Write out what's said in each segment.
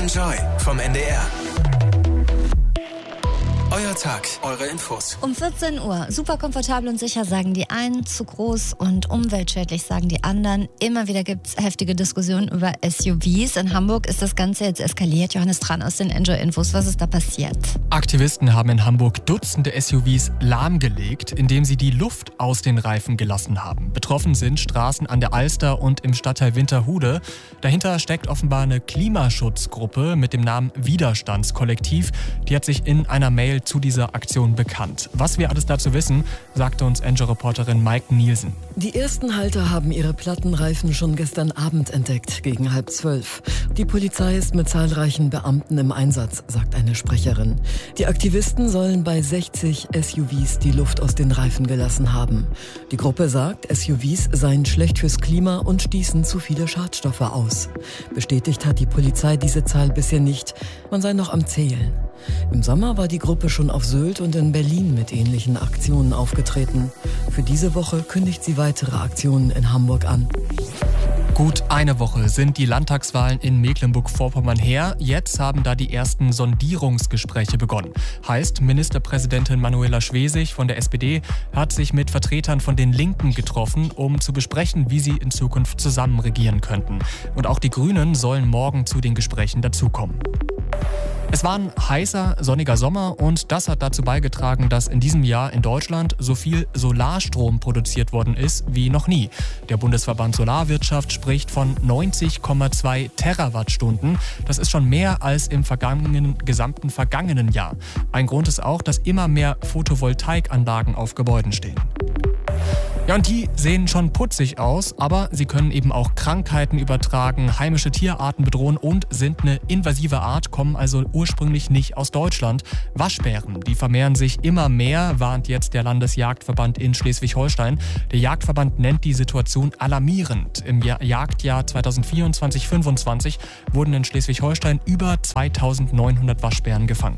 Enjoy vom NDR. Euer Tag, eure Infos. Um 14 Uhr. Super komfortabel und sicher, sagen die einen. Zu groß und umweltschädlich, sagen die anderen. Immer wieder gibt es heftige Diskussionen über SUVs. In Hamburg ist das Ganze jetzt eskaliert. Johannes Tran aus den Enjoy-Infos. Was ist da passiert? Aktivisten haben in Hamburg Dutzende SUVs lahmgelegt, indem sie die Luft aus den Reifen gelassen haben. Betroffen sind Straßen an der Alster und im Stadtteil Winterhude. Dahinter steckt offenbar eine Klimaschutzgruppe mit dem Namen Widerstandskollektiv. Die hat sich in einer Mail zu dieser Aktion bekannt. Was wir alles dazu wissen, sagte uns Enjoy-Reporterin Maike Nielsen. Die ersten Halter haben ihre Plattenreifen schon gestern Abend entdeckt, gegen 11:30. Die Polizei ist mit zahlreichen Beamten im Einsatz, sagt eine Sprecherin. Die Aktivisten sollen bei 60 SUVs die Luft aus den Reifen gelassen haben. Die Gruppe sagt, SUVs seien schlecht fürs Klima und stießen zu viele Schadstoffe aus. Bestätigt hat die Polizei diese Zahl bisher nicht. Man sei noch am Zählen. Im Sommer war die Gruppe schon auf Sylt und in Berlin mit ähnlichen Aktionen aufgetreten. Für diese Woche kündigt sie weitere Aktionen in Hamburg an. Gut eine Woche sind die Landtagswahlen in Mecklenburg-Vorpommern her. Jetzt haben da die ersten Sondierungsgespräche begonnen. Heißt, Ministerpräsidentin Manuela Schwesig von der SPD hat sich mit Vertretern von den Linken getroffen, um zu besprechen, wie sie in Zukunft zusammen regieren könnten. Und auch die Grünen sollen morgen zu den Gesprächen dazukommen. Es war ein heißer, sonniger Sommer und das hat dazu beigetragen, dass in diesem Jahr in Deutschland so viel Solarstrom produziert worden ist wie noch nie. Der Bundesverband Solarwirtschaft spricht von 90,2 Terawattstunden. Das ist schon mehr als im gesamten vergangenen Jahr. Ein Grund ist auch, dass immer mehr Photovoltaikanlagen auf Gebäuden stehen. Ja, und die sehen schon putzig aus, aber sie können eben auch Krankheiten übertragen, heimische Tierarten bedrohen und sind eine invasive Art, kommen also ursprünglich nicht aus Deutschland. Waschbären, die vermehren sich immer mehr, warnt jetzt der Landesjagdverband in Schleswig-Holstein. Der Jagdverband nennt die Situation alarmierend. Im Jagdjahr 2024/25 wurden in Schleswig-Holstein über 2900 Waschbären gefangen.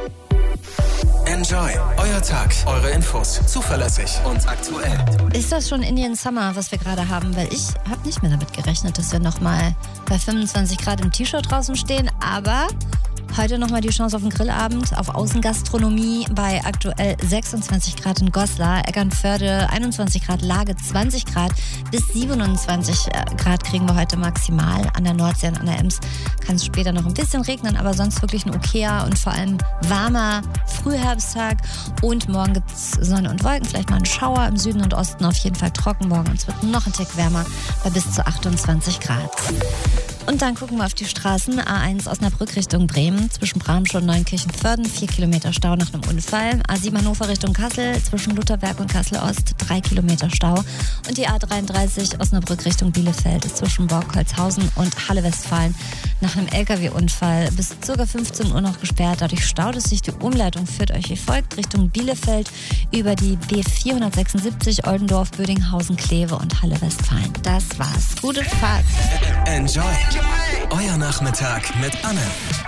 Enjoy, euer Tag, eure Infos, zuverlässig und aktuell. Ist das schon Indian Summer, was wir gerade haben? Weil ich habe nicht mehr damit gerechnet, dass wir nochmal bei 25 Grad im T-Shirt draußen stehen. Aber heute nochmal die Chance auf einen Grillabend, auf Außengastronomie bei aktuell 26 Grad in Goslar, Eckernförde 21 Grad, Lage 20 Grad, bis 27 Grad kriegen wir heute maximal. An der Nordsee und an der Ems kann es später noch ein bisschen regnen, aber sonst wirklich ein okayer und vor allem warmer Frühherbsttag. Und morgen gibt es Sonne und Wolken, vielleicht mal einen Schauer im Süden und Osten, auf jeden Fall trocken morgen. Und es wird noch ein Tick wärmer bei bis zu 28 Grad. Und dann gucken wir auf die Straßen. A1 Osnabrück Richtung Bremen, zwischen Bramschuld und Neunkirchen-Vörden, 4 Kilometer Stau nach einem Unfall. A7 Hannover Richtung Kassel, zwischen Lutherberg und Kassel-Ost, 3 Kilometer Stau. Und die A33 Osnabrück Richtung Bielefeld ist zwischen Borgholzhausen und Halle-Westfalen nach einem LKW-Unfall bis ca. 15 Uhr noch gesperrt. Dadurch staut es sich. Die Umleitung führt euch wie folgt: Richtung Bielefeld über die B476 Oldendorf, Bödinghausen, Kleve und Halle-Westfalen. Das war's. Gute Fahrt. Enjoy, euer Nachmittag mit Anne.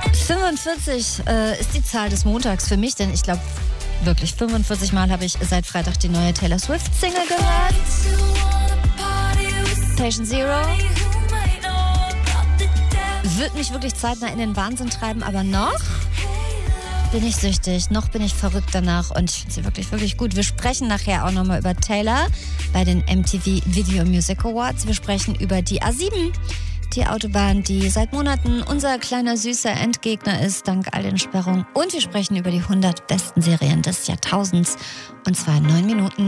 45 ist die Zahl des Montags für mich, denn ich glaube wirklich 45 Mal habe ich seit Freitag die neue Taylor Swift-Single gehört. Patient Zero. Wird mich wirklich zeitnah in den Wahnsinn treiben, aber noch bin ich süchtig, noch bin ich verrückt danach und ich finde sie wirklich, wirklich gut. Wir sprechen nachher auch nochmal über Taylor bei den MTV Video Music Awards. Wir sprechen über die A7, die Autobahn, die seit Monaten unser kleiner süßer Endgegner ist, dank all den Sperrungen. Und wir sprechen über die 100 besten Serien des Jahrtausends, und zwar in 9 Minuten.